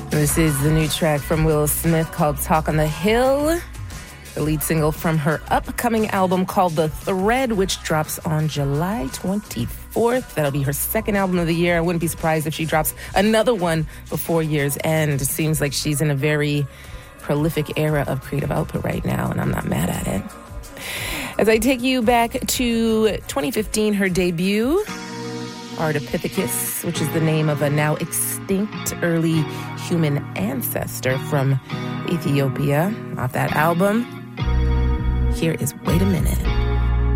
This is the new track from Will Smith called Talk on the Hill, the lead single from her upcoming album called The Thread, which drops on July 24th. That'll be her second album of the year. I wouldn't be surprised if she drops another one before year's end. It seems like she's in a very prolific era of creative output right now, and I'm not mad at it. As I take you back to 2015, her debut, Ardipithecus, which is the name of a now extinct early human ancestor from Ethiopia. Off that album, here is Wait a Minute.